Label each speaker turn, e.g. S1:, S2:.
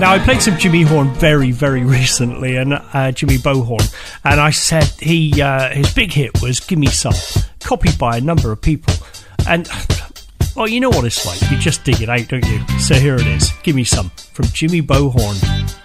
S1: Now, I played some Jimmy Horn very, very recently, and Jimmy Bohorn, and I said his big hit was Gimme Some, copied by a number of people. And, well, you know what it's like. You just dig it out, don't you? So here it is. Gimme Some from Jimmy Bohorn.